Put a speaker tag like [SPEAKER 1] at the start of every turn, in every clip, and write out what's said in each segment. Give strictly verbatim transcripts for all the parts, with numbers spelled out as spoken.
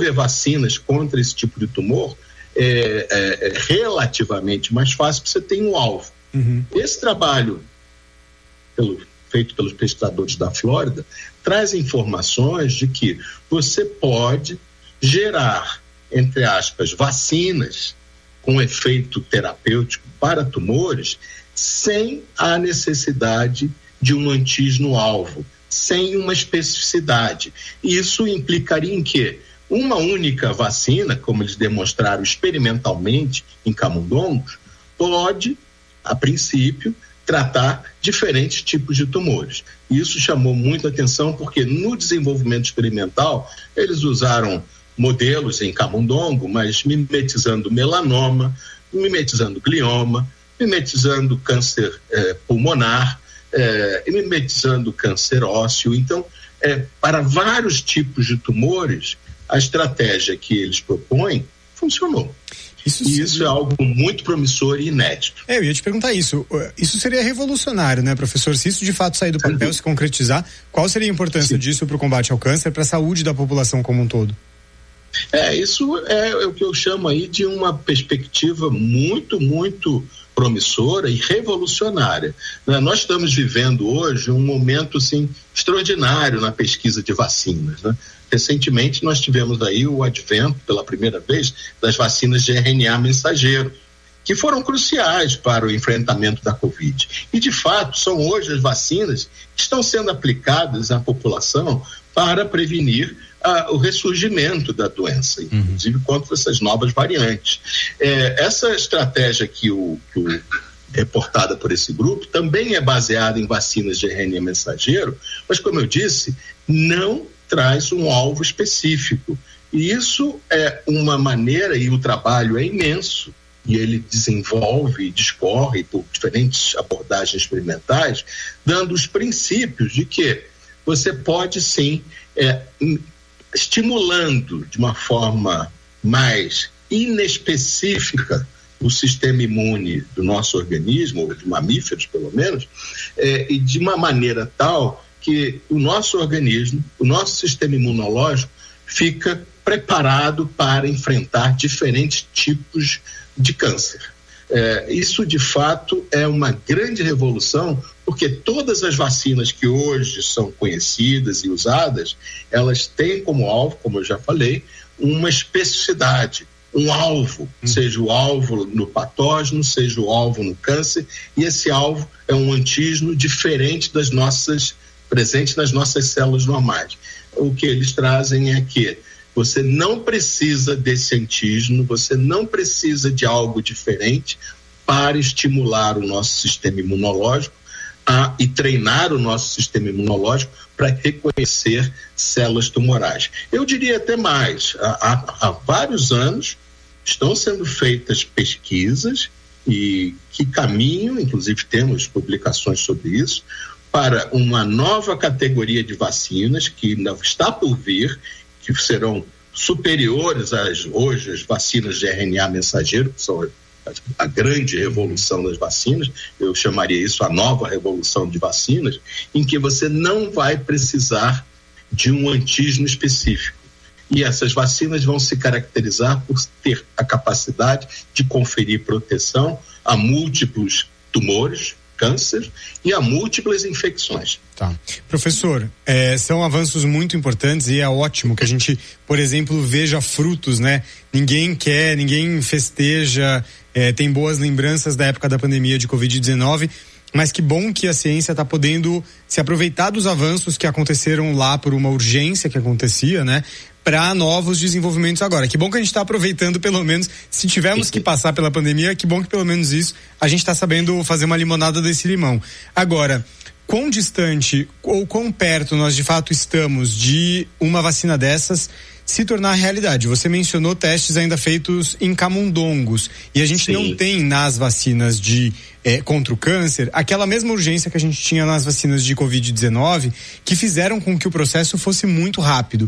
[SPEAKER 1] desenvolver vacinas contra esse tipo de tumor é, é, é relativamente mais fácil, porque você tem um alvo. Uhum. Esse trabalho pelo, feito pelos pesquisadores da Flórida traz informações de que você pode gerar, entre aspas, vacinas com efeito terapêutico para tumores sem a necessidade de um antígeno-alvo, sem uma especificidade. Isso implicaria em quê? Uma única vacina, como eles demonstraram experimentalmente em camundongos, pode, a princípio, tratar diferentes tipos de tumores. Isso chamou muita atenção porque no desenvolvimento experimental eles usaram modelos em camundongo, mas mimetizando melanoma, mimetizando glioma, mimetizando câncer eh, pulmonar, eh, mimetizando câncer ósseo. Então, eh, para vários tipos de tumores, a estratégia que eles propõem funcionou. Isso, e isso é algo muito promissor e inédito.
[SPEAKER 2] É, eu ia te perguntar isso. Isso seria revolucionário, né, professor? Se isso de fato sair do papel, se concretizar, qual seria a importância Sim. disso para o combate ao câncer, para a saúde da população como um todo?
[SPEAKER 1] É, isso é, é o que eu chamo aí de uma perspectiva muito, muito promissora e revolucionária. Né? Nós estamos vivendo hoje um momento, assim, extraordinário na pesquisa de vacinas, né? Recentemente nós tivemos aí o advento, pela primeira vez, das vacinas de R N A mensageiro, que foram cruciais para o enfrentamento da Covid. E, de fato, são hoje as vacinas que estão sendo aplicadas à população para prevenir ah, o ressurgimento da doença, inclusive uhum. contra essas novas variantes. É, essa estratégia que o, que o reportada por esse grupo também é baseada em vacinas de R N A mensageiro, mas, como eu disse, não traz um alvo específico. E isso é uma maneira, e o trabalho é imenso, e ele desenvolve e discorre por diferentes abordagens experimentais, dando os princípios de que você pode sim, é, estimulando de uma forma mais inespecífica o sistema imune do nosso organismo, ou de mamíferos pelo menos, é, e de uma maneira tal que o nosso organismo, o nosso sistema imunológico fica preparado para enfrentar diferentes tipos de câncer. É, isso, de fato, é uma grande revolução, porque todas as vacinas que hoje são conhecidas e usadas, elas têm como alvo, como eu já falei, uma especificidade, um alvo, hum. seja o alvo no patógeno, seja o alvo no câncer, e esse alvo é um antígeno diferente das nossas presente nas nossas células normais. O que eles trazem é que você não precisa desse antígeno, você não precisa de algo diferente para estimular o nosso sistema imunológico a, e treinar o nosso sistema imunológico para reconhecer células tumorais. Eu diria até mais, há, há, há vários anos estão sendo feitas pesquisas e que caminham, inclusive temos publicações sobre isso, para uma nova categoria de vacinas que ainda está por vir, que serão superiores às hoje as vacinas de R N A mensageiro, que são a grande revolução das vacinas. Eu chamaria isso a nova revolução de vacinas, em que você não vai precisar de um antígeno específico. E essas vacinas vão se caracterizar por ter a capacidade de conferir proteção a múltiplos tumores, câncer e a múltiplas infecções.
[SPEAKER 2] Tá. Professor, é, são avanços muito importantes e é ótimo que a gente, por exemplo, veja frutos, né? Ninguém quer, ninguém festeja, é, tem boas lembranças da época da pandemia de covid dezenove, mas que bom que a ciência está podendo se aproveitar dos avanços que aconteceram lá por uma urgência que acontecia, né? Para novos desenvolvimentos agora. Que bom que a gente está aproveitando, pelo menos, se tivermos que passar pela pandemia, que bom que pelo menos isso a gente está sabendo fazer uma limonada desse limão. Agora, quão distante ou quão perto nós de fato estamos de uma vacina dessas se tornar realidade? Você mencionou testes ainda feitos em camundongos e a gente Sim. não tem nas vacinas de é, contra o câncer aquela mesma urgência que a gente tinha nas vacinas de covid dezenove, que fizeram com que o processo fosse muito rápido.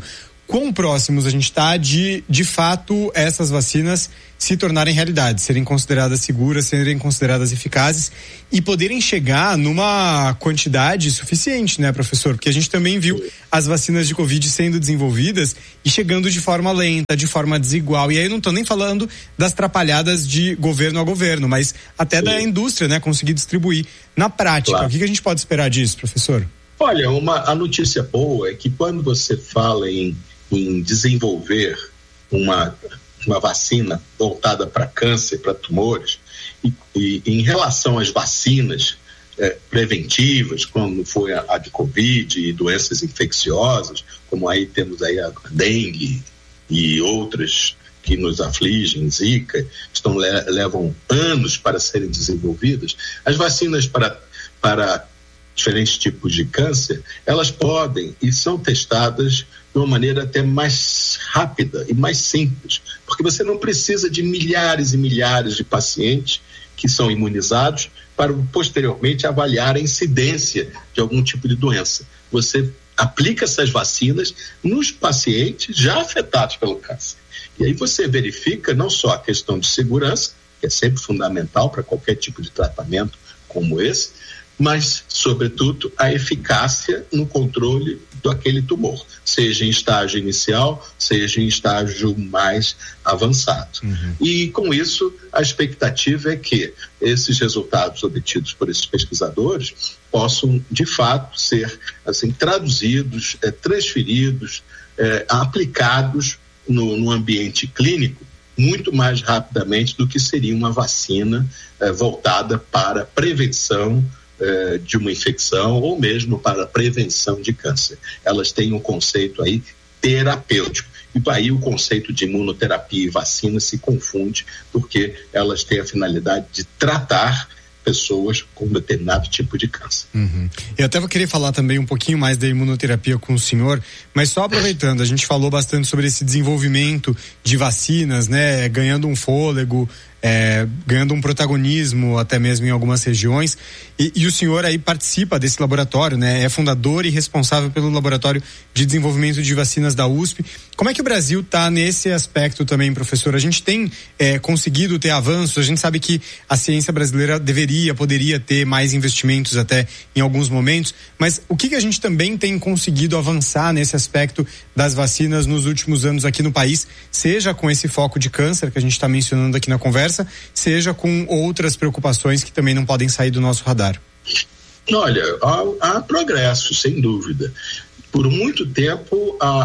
[SPEAKER 2] quão próximos a gente está de, de fato, essas vacinas se tornarem realidade, serem consideradas seguras, serem consideradas eficazes e poderem chegar numa quantidade suficiente, né, professor? Porque a gente também viu as vacinas de Covid sendo desenvolvidas e chegando de forma lenta, de forma desigual. E aí não estou nem falando das atrapalhadas de governo a governo, mas até Sim. da indústria, né, conseguir distribuir. Na prática, claro. O que, que a gente pode esperar disso, professor?
[SPEAKER 1] Olha, uma, a notícia boa é que quando você fala em, em desenvolver uma, uma vacina voltada para câncer, para tumores, e, e em relação às vacinas é, preventivas, como foi a, a de Covid e doenças infecciosas, como aí temos aí a dengue e outras que nos afligem, Zika, estão, levam anos para serem desenvolvidas. As vacinas para, para diferentes tipos de câncer, elas podem e são testadas de uma maneira até mais rápida e mais simples, porque você não precisa de milhares e milhares de pacientes que são imunizados para posteriormente avaliar a incidência de algum tipo de doença. Você aplica essas vacinas nos pacientes já afetados pelo câncer. E aí você verifica não só a questão de segurança, que é sempre fundamental para qualquer tipo de tratamento como esse, mas, sobretudo, a eficácia no controle daquele tumor, seja em estágio inicial, seja em estágio mais avançado. Uhum. E, com isso, a expectativa é que esses resultados obtidos por esses pesquisadores possam, de fato, ser assim, traduzidos, é, transferidos, é, aplicados no, no ambiente clínico muito mais rapidamente do que seria uma vacina é, voltada para prevenção é, de uma infecção ou mesmo para prevenção de câncer. Elas têm um conceito aí terapêutico. E aí o conceito de imunoterapia e vacina se confunde porque elas têm a finalidade de tratar pessoas com determinado tipo de câncer.
[SPEAKER 2] Uhum. Eu até vou querer falar também um pouquinho mais da imunoterapia com o senhor, mas só aproveitando, a gente falou bastante sobre esse desenvolvimento de vacinas, né, ganhando um fôlego, é, ganhando um protagonismo até mesmo em algumas regiões, e, e o senhor aí participa desse laboratório, né, é fundador e responsável pelo laboratório de desenvolvimento de vacinas da U S P. Como é que o Brasil está nesse aspecto também, professor? A gente tem é, conseguido ter avanços, a gente sabe que a ciência brasileira deveria, poderia ter mais investimentos até em alguns momentos, mas o que, que a gente também tem conseguido avançar nesse aspecto das vacinas nos últimos anos aqui no país, seja com esse foco de câncer que a gente está mencionando aqui na conversa, seja com outras preocupações que também não podem sair do nosso radar?
[SPEAKER 1] Olha, há, há progresso, sem dúvida. Por muito tempo, a,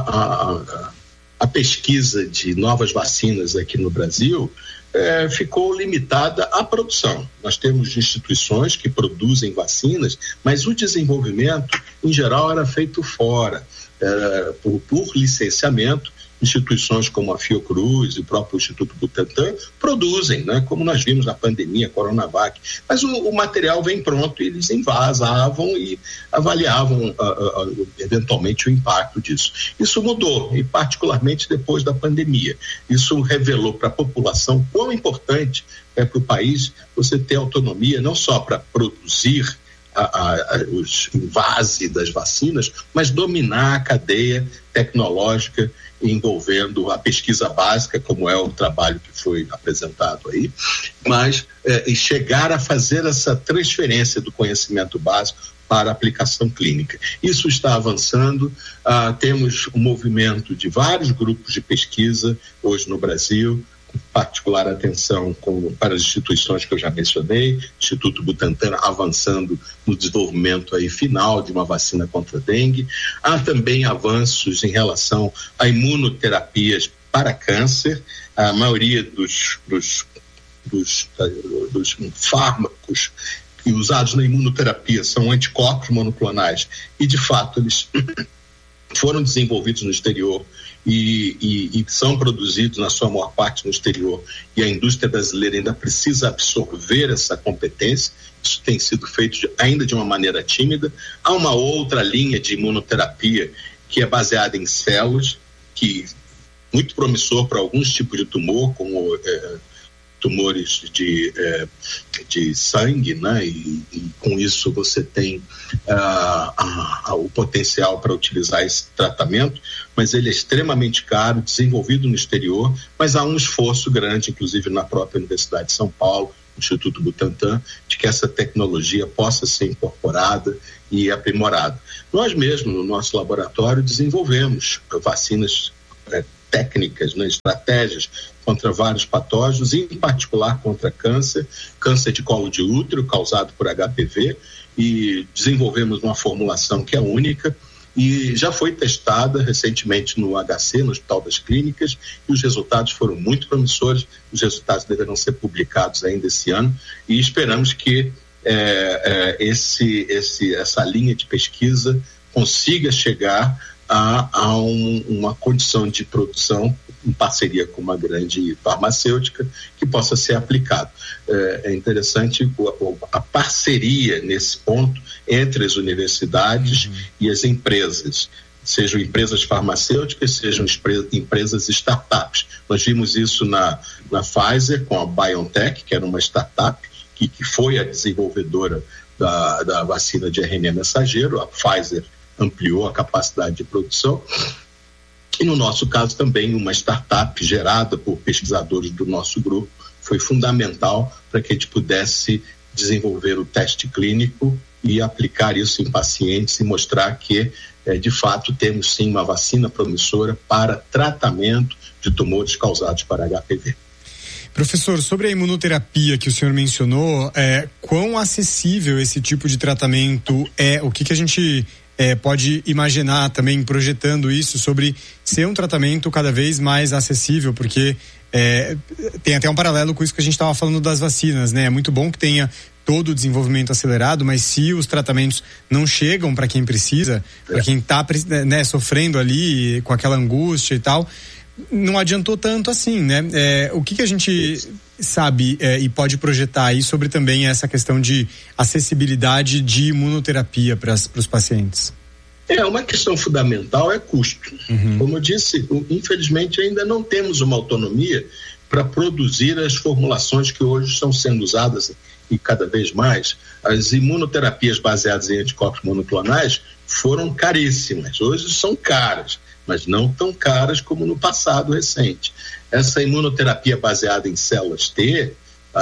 [SPEAKER 1] a, a pesquisa de novas vacinas aqui no Brasil é, ficou limitada à produção. Nós temos instituições que produzem vacinas, mas o desenvolvimento, em geral, era feito fora, era por, por licenciamento. Instituições como a Fiocruz e o próprio Instituto Butantan produzem, né? Como nós vimos na pandemia, Coronavac. Mas o, o material vem pronto e eles envasavam e avaliavam uh, uh, eventualmente o impacto disso. Isso mudou, e particularmente depois da pandemia. Isso revelou para a população quão importante é para o país você ter autonomia, não só para produzir A, a, a, os envases das vacinas, mas dominar a cadeia tecnológica envolvendo a pesquisa básica, como é o trabalho que foi apresentado aí, mas é, e chegar a fazer essa transferência do conhecimento básico para a aplicação clínica. Isso está avançando, ah, temos um movimento de vários grupos de pesquisa hoje no Brasil, particular atenção com, para as instituições que eu já mencionei, Instituto Butantan avançando no desenvolvimento aí final de uma vacina contra a dengue. Há também avanços em relação a imunoterapias para câncer. A maioria dos, dos, dos, dos fármacos usados na imunoterapia são anticorpos monoclonais e, de fato, eles foram desenvolvidos no exterior E, e, e são produzidos na sua maior parte no exterior, e a indústria brasileira ainda precisa absorver essa competência. Isso tem sido feito de, ainda de uma maneira tímida. Há uma outra linha de imunoterapia que é baseada em células, que muito promissor para alguns tipos de tumor, como é, tumores de, é, de sangue, né? E, e com isso você tem ah, ah, ah, o potencial para utilizar esse tratamento, mas ele é extremamente caro, desenvolvido no exterior, mas há um esforço grande, inclusive na própria Universidade de São Paulo, Instituto Butantan, de que essa tecnologia possa ser incorporada e aprimorada. Nós mesmos, no nosso laboratório, desenvolvemos vacinas é, técnicas, né, estratégias contra vários patógenos, em particular contra câncer, câncer de colo de útero causado por H P V, e desenvolvemos uma formulação que é única e já foi testada recentemente no H C, no Hospital das Clínicas, e os resultados foram muito promissores. Os resultados deverão ser publicados ainda esse ano e esperamos que é, é, esse, esse, essa linha de pesquisa consiga chegar a, a um, uma condição de produção em parceria com uma grande farmacêutica que possa ser aplicado. É, é interessante a, a parceria nesse ponto entre as universidades uhum. e as empresas, sejam empresas farmacêuticas, sejam empresas startups. Nós vimos isso na, na Pfizer com a BioNTech, que era uma startup que, que foi a desenvolvedora da, da vacina de R N A mensageiro. A Pfizer ampliou a capacidade de produção. E no nosso caso também uma startup gerada por pesquisadores do nosso grupo foi fundamental para que a gente pudesse desenvolver o teste clínico e aplicar isso em pacientes e mostrar que eh, de fato temos sim uma vacina promissora para tratamento de tumores causados por H P V.
[SPEAKER 2] Professor, sobre a imunoterapia que o senhor mencionou, é, quão acessível esse tipo de tratamento é? O que, que a gente é, pode imaginar também projetando isso sobre ser um tratamento cada vez mais acessível? Porque é, tem até um paralelo com isso que a gente estava falando das vacinas, né? É muito bom que tenha todo o desenvolvimento acelerado, mas se os tratamentos não chegam para quem precisa, é. para quem está né, sofrendo ali com aquela angústia e tal, não adiantou tanto assim, né? É, o que, que a gente sabe é, e pode projetar aí sobre também essa questão de acessibilidade de imunoterapia para os pacientes?
[SPEAKER 1] É, uma questão fundamental é custo. Uhum. Como eu disse, infelizmente ainda não temos uma autonomia para produzir as formulações que hoje estão sendo usadas e cada vez mais. As imunoterapias baseadas em anticorpos monoclonais foram caríssimas, hoje são caras, mas não tão caras como no passado recente. Essa imunoterapia baseada em células T,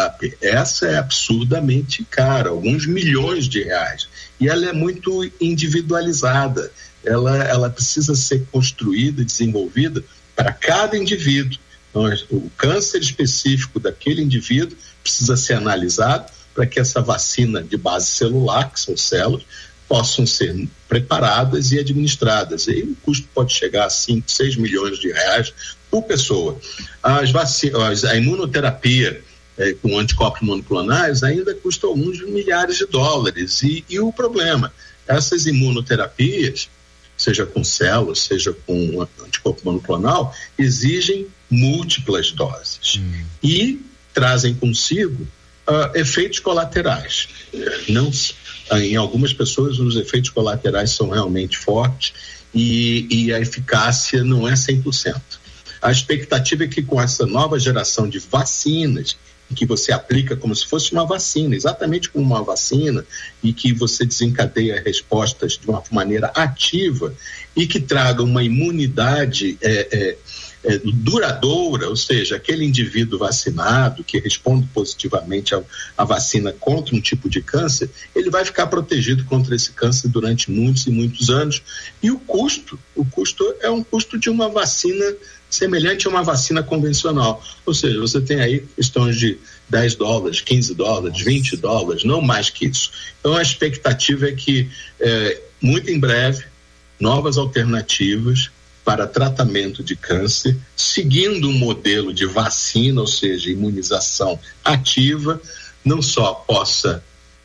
[SPEAKER 1] essa é absurdamente cara, alguns milhões de reais, e ela é muito individualizada, ela, ela precisa ser construída e desenvolvida para cada indivíduo. Então, o câncer específico daquele indivíduo precisa ser analisado para que essa vacina de base celular, que são células, possam ser preparadas e administradas. E o custo pode chegar a cinco, seis milhões de reais por pessoa. As vacinas, a imunoterapia é, com anticorpos monoclonais ainda custa alguns milhares de dólares. E, e o problema, essas imunoterapias, seja com células, seja com anticorpo monoclonal, exigem múltiplas doses hum. e trazem consigo uh, efeitos colaterais. Não Em algumas pessoas os efeitos colaterais são realmente fortes e, e a eficácia não é cem por cento. A expectativa é que com essa nova geração de vacinas, em que você aplica como se fosse uma vacina, exatamente como uma vacina, e que você desencadeia respostas de uma maneira ativa e que traga uma imunidade é, é, É, duradoura, ou seja, aquele indivíduo vacinado que responde positivamente à vacina contra um tipo de câncer, ele vai ficar protegido contra esse câncer durante muitos e muitos anos. E o custo, o custo é um custo de uma vacina semelhante a uma vacina convencional, ou seja, você tem aí questões de dez dólares, quinze dólares, vinte dólares, não mais que isso. Então a expectativa é que é, muito em breve novas alternativas para tratamento de câncer, seguindo um modelo de vacina, ou seja, imunização ativa, não só possa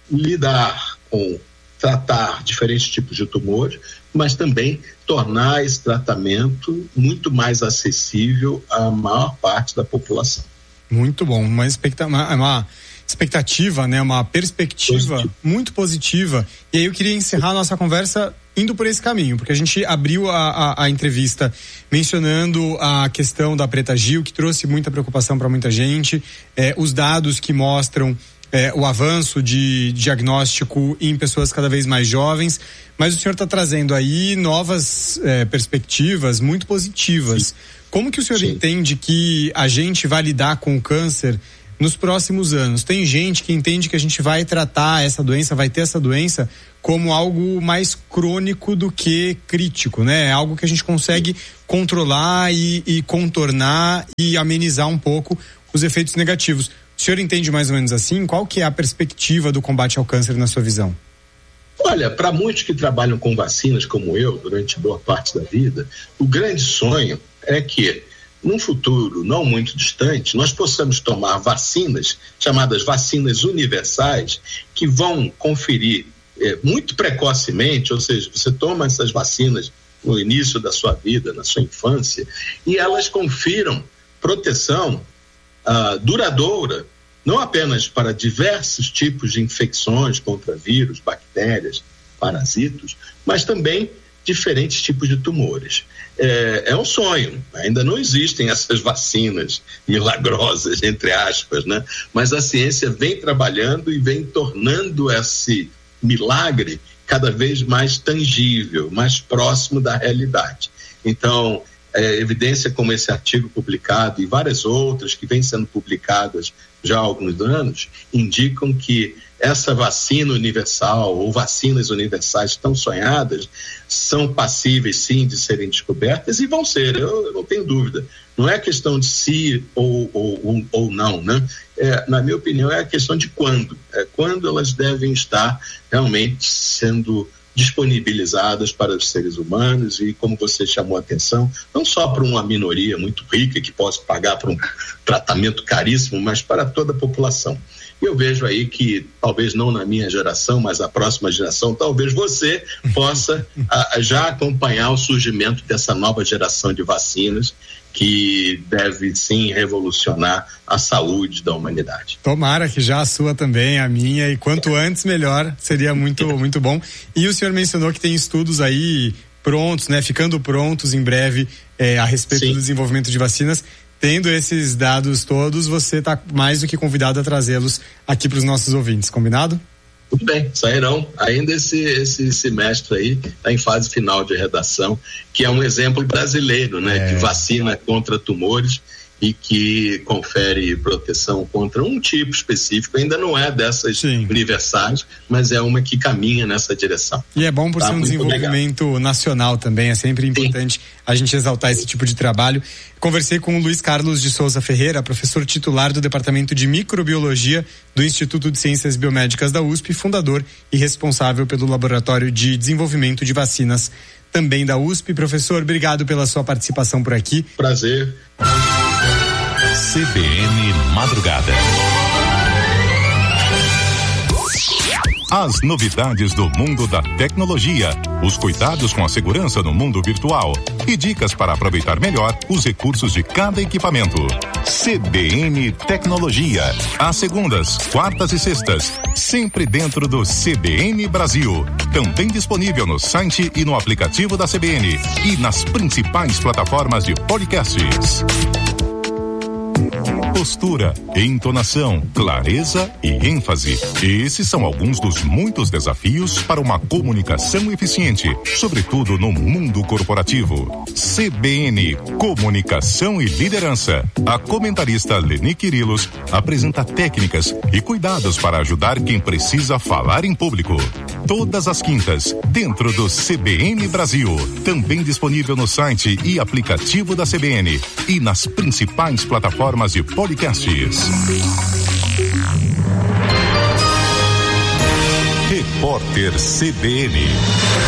[SPEAKER 1] lidar com, tratar diferentes tipos de tumores, mas também tornar esse tratamento muito mais acessível à maior parte da população.
[SPEAKER 2] Muito bom, uma, expecta- uma, uma expectativa, né? Uma perspectiva Positivo. muito positiva. E aí eu queria encerrar a nossa conversa indo por esse caminho, porque a gente abriu a, a, a entrevista mencionando a questão da Preta Gil, que trouxe muita preocupação para muita gente, é, os dados que mostram é, o avanço de diagnóstico em pessoas cada vez mais jovens, mas o senhor está trazendo aí novas é, perspectivas muito positivas. Sim. Como que o senhor Sim. entende que a gente vai lidar com o câncer nos próximos anos? Tem gente que entende que a gente vai tratar essa doença, vai ter essa doença como algo mais crônico do que crítico, né? Algo que a gente consegue controlar e, e contornar e amenizar um pouco os efeitos negativos. O senhor entende mais ou menos assim? Qual que é a perspectiva do combate ao câncer na sua visão?
[SPEAKER 1] Olha, para muitos que trabalham com vacinas, como eu, durante boa parte da vida, o grande sonho é que, num futuro não muito distante, nós possamos tomar vacinas, chamadas vacinas universais, que vão conferir é, muito precocemente, ou seja, você toma essas vacinas no início da sua vida, na sua infância, e elas confiram proteção ah, duradoura, não apenas para diversos tipos de infecções contra vírus, bactérias, parasitos, mas também diferentes tipos de tumores. É, é um sonho, ainda não existem essas vacinas milagrosas, entre aspas, né? Mas a ciência vem trabalhando e vem tornando esse milagre cada vez mais tangível, mais próximo da realidade. Então, é, evidência como esse artigo publicado e várias outras que vêm sendo publicadas já há alguns anos, indicam que essa vacina universal ou vacinas universais tão sonhadas são passíveis sim de serem descobertas e vão ser, eu, eu não tenho dúvida. Não é questão de se ou, ou, ou não, né? É, na minha opinião é a questão de quando, é quando elas devem estar realmente sendo disponibilizadas para os seres humanos e, como você chamou a atenção, não só para uma minoria muito rica que possa pagar por um tratamento caríssimo, mas para toda a população. E eu vejo aí que, talvez não na minha geração, mas a próxima geração, talvez você possa a, já acompanhar o surgimento dessa nova geração de vacinas que deve sim revolucionar a saúde da humanidade.
[SPEAKER 2] Tomara que já a sua também, a minha, e quanto antes melhor, seria muito, muito bom. E o senhor mencionou que tem estudos aí prontos, né, ficando prontos em breve é, a respeito sim. do desenvolvimento de vacinas. Tendo esses dados todos, você está mais do que convidado a trazê-los aqui para os nossos ouvintes, combinado?
[SPEAKER 1] Tudo bem, sairão. Ainda esse, esse semestre aí está em fase final de redação, que é um exemplo brasileiro, né? É. Que vacina contra tumores e que confere proteção contra um tipo específico. Ainda não é dessas Sim. universais, mas é uma que caminha nessa direção.
[SPEAKER 2] E é bom por tá, ser um desenvolvimento legal. nacional também, é sempre importante Sim. a gente exaltar esse tipo de trabalho. Conversei com o Luiz Carlos de Souza Ferreira, professor titular do Departamento de Microbiologia do Instituto de Ciências Biomédicas da U S P, fundador e responsável pelo Laboratório de Desenvolvimento de Vacinas também da U S P. Professor, obrigado pela sua participação por aqui.
[SPEAKER 1] Prazer.
[SPEAKER 3] C B N Madrugada. As novidades do mundo da tecnologia, os cuidados com a segurança no mundo virtual e dicas para aproveitar melhor os recursos de cada equipamento. C B N Tecnologia, às segundas, quartas e sextas, sempre dentro do C B N Brasil. Também disponível no site e no aplicativo da C B N e nas principais plataformas de podcasts. Postura, entonação, clareza e ênfase. Esses são alguns dos muitos desafios para uma comunicação eficiente, sobretudo no mundo corporativo. C B N, Comunicação e Liderança. A comentarista Leni Quirilos apresenta técnicas e cuidados para ajudar quem precisa falar em público. Todas as quintas, dentro do C B N Brasil. Também disponível no site e aplicativo da C B N e nas principais plataformas de podcasts. Repórter C B N.